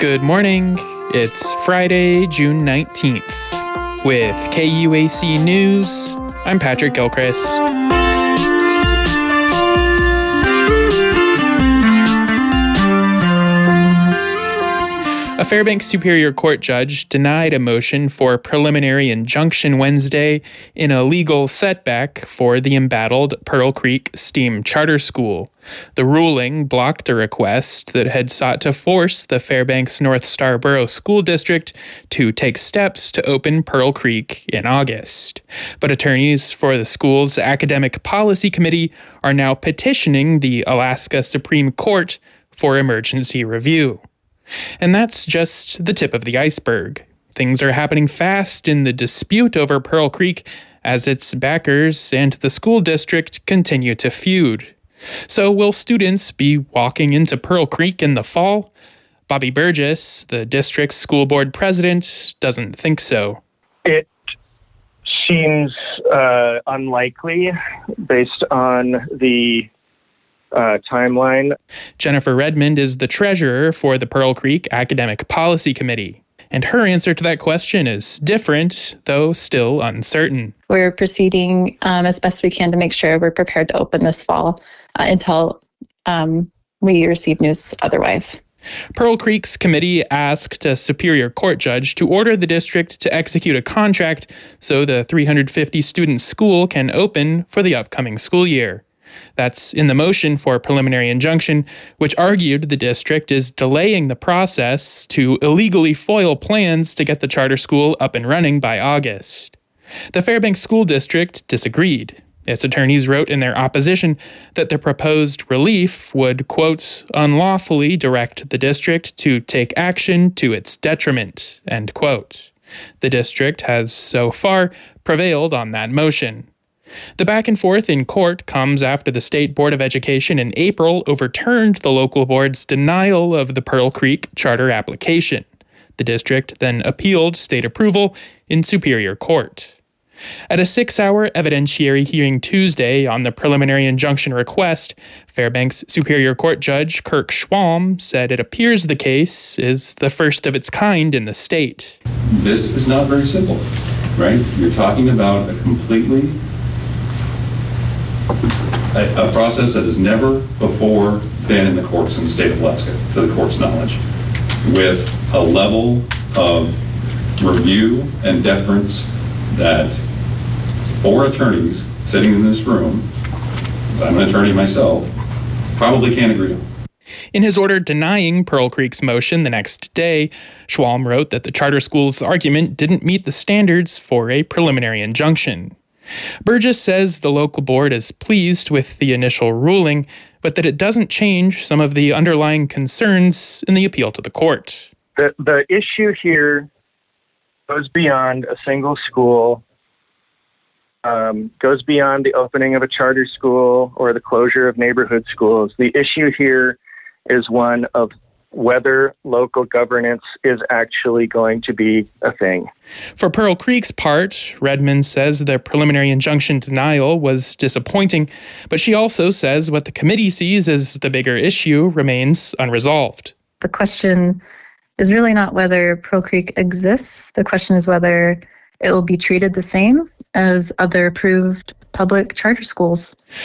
Good morning. It's Friday, June 19th. With KUAC News, I'm Patrick Gilchrist. A Fairbanks Superior Court judge denied a motion for preliminary injunction Wednesday in a legal setback for the embattled Pearl Creek STEAM Charter School. The ruling blocked a request that had sought to force the Fairbanks North Starborough School District to take steps to open Pearl Creek in August. But attorneys for the school's Academic Policy Committee are now petitioning the Alaska Supreme Court for emergency review. And that's just the tip of the iceberg. Things are happening fast in the dispute over Pearl Creek as its backers and the school district continue to feud. So will students be walking into Pearl Creek in the fall? Bobby Burgess, the district's school board president, doesn't think so. It seems unlikely based on the timeline. Jennifer Redmond is the treasurer for the Pearl Creek Academic Policy Committee. And her answer to that question is different, though still uncertain. We're proceeding as best we can to make sure we're prepared to open this fall until we receive news otherwise. Pearl Creek's committee asked a Superior Court judge to order the district to execute a contract so the 350-student school can open for the upcoming school year. That's in the motion for preliminary injunction, which argued the district is delaying the process to illegally foil plans to get the charter school up and running by August. The Fairbanks School District disagreed. Its attorneys wrote in their opposition that the proposed relief would, quote, unlawfully direct the district to take action to its detriment, end quote. The district has so far prevailed on that motion. The back and forth in court comes after the State Board of Education in April overturned the local board's denial of the Pearl Creek charter application. The district then appealed state approval in Superior Court. At a 6-hour evidentiary hearing Tuesday on the preliminary injunction request, Fairbanks Superior Court Judge Kirk Schwalm said it appears the case is the first of its kind in the state. This is not very simple, right? You're talking about a process that has never before been in the courts in the state of Alaska, to the court's knowledge, with a level of review and deference that 4 attorneys sitting in this room, I'm an attorney myself, probably can't agree on. In his order denying Pearl Creek's motion the next day, Schwalm wrote that the charter school's argument didn't meet the standards for a preliminary injunction. Burgess says the local board is pleased with the initial ruling, but that it doesn't change some of the underlying concerns in the appeal to the court. The issue here goes beyond a single school, goes beyond the opening of a charter school or the closure of neighborhood schools. The issue here is one of whether local governance is actually going to be a thing. For Pearl Creek's part, Redmond says the preliminary injunction denial was disappointing, but she also says what the committee sees as the bigger issue remains unresolved. The question is really not whether Pearl Creek exists. The question is whether it will be treated the same as other approved public charter schools.